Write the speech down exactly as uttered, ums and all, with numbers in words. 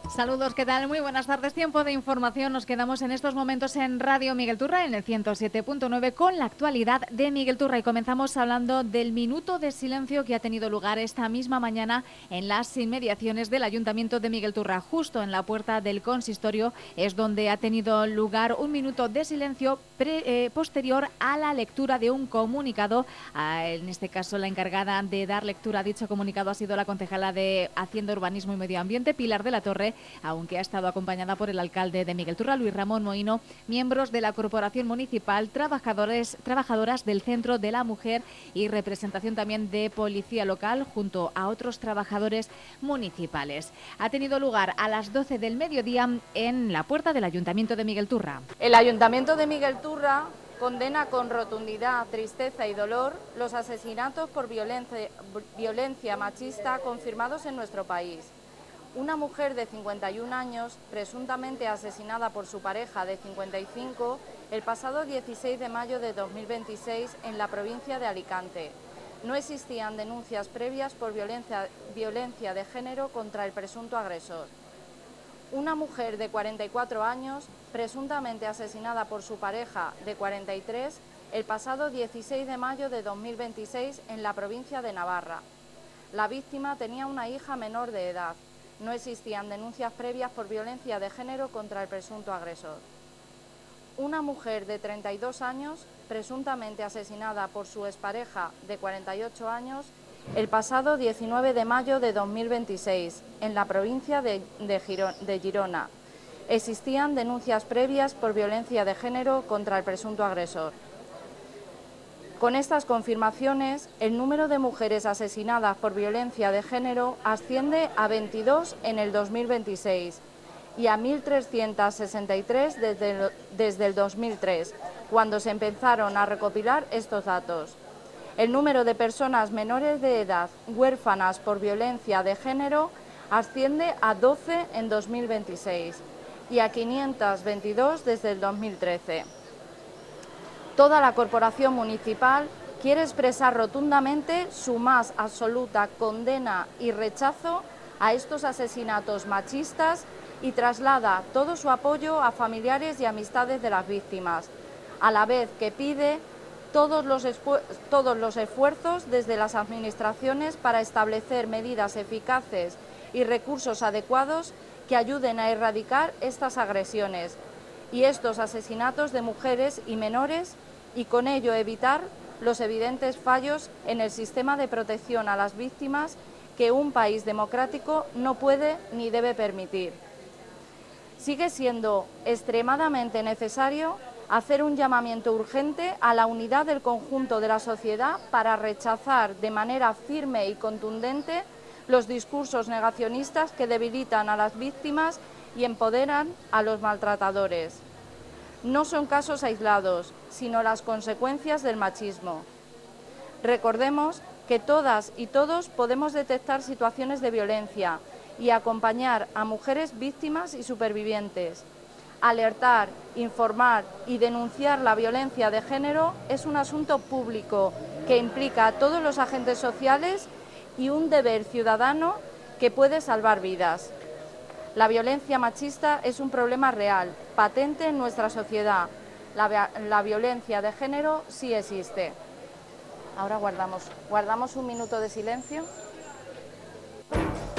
Saludos, ¿qué tal? Muy buenas tardes. Tiempo de información. Nos quedamos en estos momentos en Radio Miguel Turra, en el ciento siete punto nueve, con la actualidad de Miguel Turra. Y comenzamos hablando del minuto de silencio que ha tenido lugar esta misma mañana en las inmediaciones del Ayuntamiento de Miguel Turra. Justo en la puerta del consistorio es donde ha tenido lugar un minuto de silencio pre, eh, posterior a la lectura de un comunicado. Ah, en este caso, la encargada de dar lectura a dicho comunicado ha sido la concejala de Hacienda, Urbanismo y Medio Ambiente, Pilar de la Torre, aunque ha estado acompañada por el alcalde de Miguel Turra, Luis Ramón Moino, miembros de la Corporación Municipal, trabajadores, trabajadoras del Centro de la Mujer y representación también de Policía Local, junto a otros trabajadores municipales. Ha tenido lugar a las doce del mediodía en la puerta del Ayuntamiento de Miguel Turra. El Ayuntamiento de Miguel Turra condena con rotundidad, tristeza y dolor los asesinatos por violencia, violencia machista confirmados en nuestro país. Una mujer de cincuenta y un años, presuntamente asesinada por su pareja de cincuenta y cinco, el pasado dieciséis de mayo de dos mil veintiséis en la provincia de Alicante. No existían denuncias previas por violencia, violencia de género contra el presunto agresor. Una mujer de cuarenta y cuatro años, presuntamente asesinada por su pareja de cuarenta y tres, el pasado dieciséis de mayo de dos mil veintiséis en la provincia de Navarra. La víctima tenía una hija menor de edad. No existían denuncias previas por violencia de género contra el presunto agresor. Una mujer de treinta y dos años, presuntamente asesinada por su expareja de cuarenta y ocho años, el pasado diecinueve de mayo de dos mil veintiséis, en la provincia de, de, Girona, de Girona. Existían denuncias previas por violencia de género contra el presunto agresor. Con estas confirmaciones, el número de mujeres asesinadas por violencia de género asciende a veintidós en el dos mil veintiséis y a mil trescientas sesenta y tres desde el, desde el dos mil tres, cuando se empezaron a recopilar estos datos. El número de personas menores de edad huérfanas por violencia de género asciende a doce en dos mil veintiséis y a quinientas veintidós desde el dos mil trece. Toda la corporación municipal quiere expresar rotundamente su más absoluta condena y rechazo a estos asesinatos machistas y traslada todo su apoyo a familiares y amistades de las víctimas, a la vez que pide todos los, todos los esfuerzos desde las administraciones para establecer medidas eficaces y recursos adecuados que ayuden a erradicar estas agresiones y estos asesinatos de mujeres y menores, y con ello evitar los evidentes fallos en el sistema de protección a las víctimas que un país democrático no puede ni debe permitir. Sigue siendo extremadamente necesario hacer un llamamiento urgente a la unidad del conjunto de la sociedad para rechazar de manera firme y contundente los discursos negacionistas que debilitan a las víctimas y empoderan a los maltratadores. No son casos aislados, sino las consecuencias del machismo. Recordemos que todas y todos podemos detectar situaciones de violencia y acompañar a mujeres víctimas y supervivientes. Alertar, informar y denunciar la violencia de género es un asunto público que implica a todos los agentes sociales y un deber ciudadano que puede salvar vidas. La violencia machista es un problema real, patente en nuestra sociedad. La, la violencia de género sí existe. Ahora guardamos, guardamos un minuto de silencio.